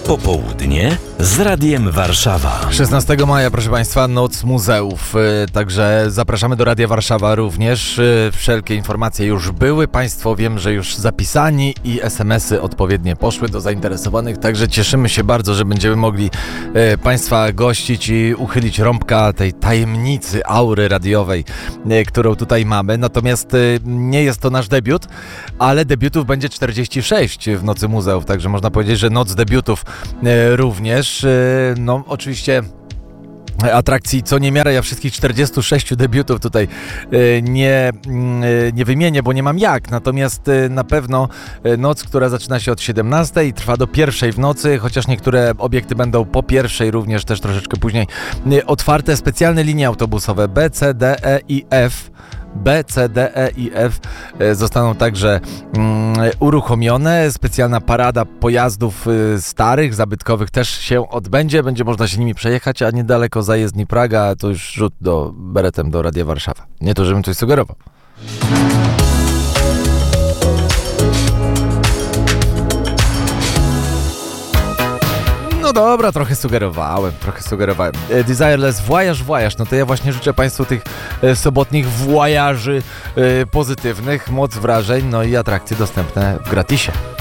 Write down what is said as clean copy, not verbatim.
Popołudnie z Radiem Warszawa. 16 maja, proszę Państwa, Noc Muzeów. Także zapraszamy do Radia Warszawa również. Wszelkie informacje już były. Państwo wiem, że już zapisani i SMS-y odpowiednie poszły do zainteresowanych. Także cieszymy się bardzo, że będziemy mogli Państwa gościć i uchylić rąbka tej tajemnicy aury radiowej, którą tutaj mamy. Natomiast nie jest to nasz debiut, ale debiutów będzie 46 w Nocy Muzeów. Także można powiedzieć, że noc debiutów również. No oczywiście atrakcji co niemiara, ja wszystkich 46 debiutów tutaj nie wymienię, bo nie mam jak. Natomiast na pewno noc, która zaczyna się od 17 i trwa do 1 w nocy, chociaż niektóre obiekty będą po 1 również, też troszeczkę później otwarte. Specjalne linie autobusowe B, C, D, E i F. B, C, D, E i F zostaną także uruchomione. Specjalna parada pojazdów starych, zabytkowych też się odbędzie. Będzie można się nimi przejechać, a niedaleko zajezdni Praga to już rzut beretem do Radia Warszawa. Nie to, żebym coś sugerował. No dobra, trochę sugerowałem. Desireless Voyage. No to ja właśnie życzę Państwu tych sobotnich voyaży pozytywnych, moc wrażeń, no i atrakcje dostępne w gratisie.